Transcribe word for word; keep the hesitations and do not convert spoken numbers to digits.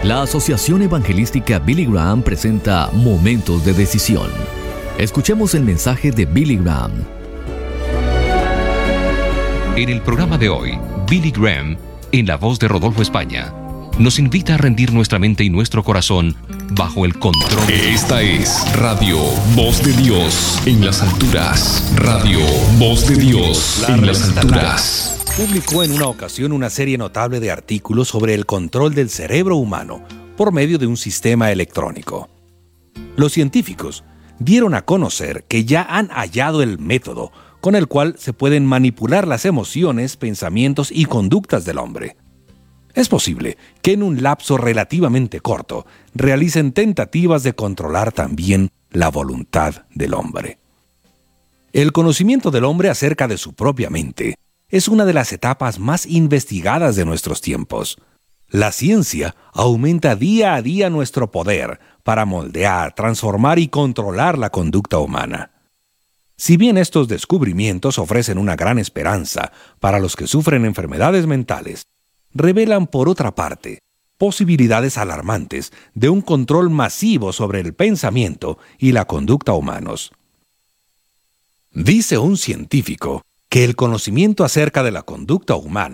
La Asociación Evangelística Billy Graham presenta Momentos de Decisión. Escuchemos el mensaje de Billy Graham. En el programa de hoy, Billy Graham, en la voz de Rodolfo España, nos invita a rendir nuestra mente y nuestro corazón bajo el control. Esta es Radio Voz de Dios en las alturas. Radio Voz de Dios en las alturas. Publicó en una ocasión una serie notable de artículos sobre el control del cerebro humano por medio de un sistema electrónico. Los científicos dieron a conocer que ya han hallado el método con el cual se pueden manipular las emociones, pensamientos y conductas del hombre. Es posible que en un lapso relativamente corto realicen tentativas de controlar también la voluntad del hombre. El conocimiento del hombre acerca de su propia mente es una de las etapas más investigadas de nuestros tiempos. La ciencia aumenta día a día nuestro poder para moldear, transformar y controlar la conducta humana. Si bien estos descubrimientos ofrecen una gran esperanza para los que sufren enfermedades mentales, revelan por otra parte posibilidades alarmantes de un control masivo sobre el pensamiento y la conducta humanos. Dice un científico que el conocimiento acerca de la conducta humana